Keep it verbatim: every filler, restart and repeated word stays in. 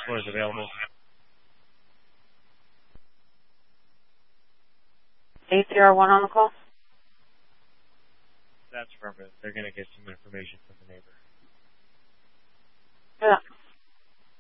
floor is available. A C R one on the call? That's affirmative. They're going to get some information from